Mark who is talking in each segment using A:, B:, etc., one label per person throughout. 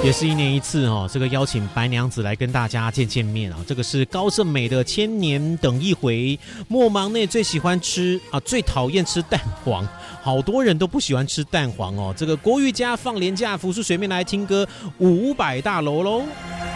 A: 也是一年一次哦，这个邀请白娘子来跟大家见面啊。这个是高胜美的《千年等一回》。莫忙内最喜欢吃啊，最讨厌吃蛋黄，好多人都不喜欢吃蛋黄哦。这个国瑜家放廉价浮出水面来听歌500大楼喽。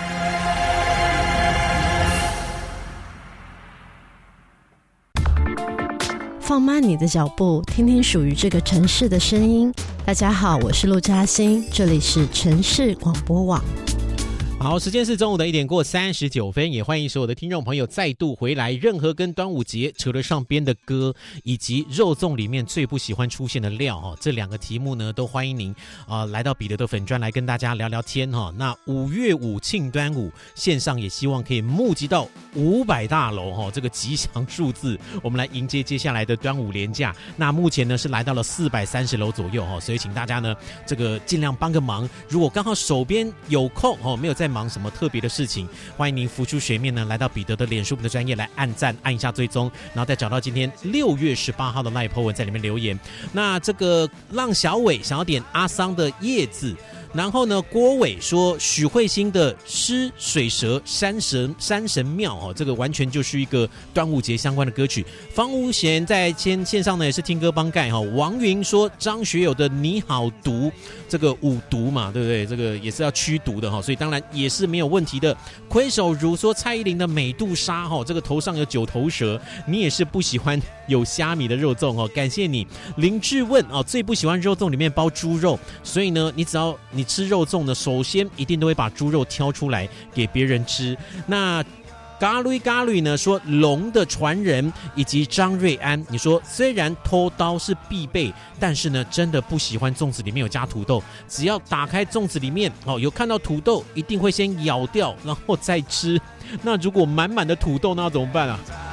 B: 放慢你的脚步，听听属于这个城市的声音。大家好，我是陆嘉欣，这里是城市广播网。
A: 好，时间是中午的1点过39分，也欢迎所有的听众朋友再度回来。任何跟端午节扯得上边的歌，以及肉粽里面最不喜欢出现的料，这两个题目呢，都欢迎您来到彼得的粉专来跟大家聊聊天。那5月5庆端午，线上也希望可以募集到500大楼这个吉祥数字，我们来迎接接下来的端午连假。那目前呢是来到了430楼左右，所以请大家呢这个尽量帮个忙。如果刚好手边有空没有在忙什么特别的事情，欢迎您浮出水面呢，来到彼得的脸书的专页来按赞，按一下追踪，然后再找到今天6月18号的那一 po 文，在里面留言。那这个让小伟想要点阿桑的叶子，然后呢，郭伟说许慧欣的诗水蛇山神庙这个完全就是一个端午节相关的歌曲。方无贤在线上呢也是听歌帮盖王云说张学友的你好毒，这个五毒嘛，对不对？这个也是要驱毒的所以当然也是没有问题的。魁首如说蔡依林的美杜莎这个头上有9头蛇，你也是不喜欢有虾米的肉粽感谢你。林志问最不喜欢肉粽里面包猪肉，所以呢，只要你吃肉粽呢，首先一定都会把猪肉挑出来给别人吃。那嘎吕呢说龙的传人以及张瑞安，你说虽然偷刀是必备，但是呢真的不喜欢粽子里面有加土豆，只要打开粽子里面有看到土豆，一定会先咬掉然后再吃。那如果满满的土豆那怎么办啊？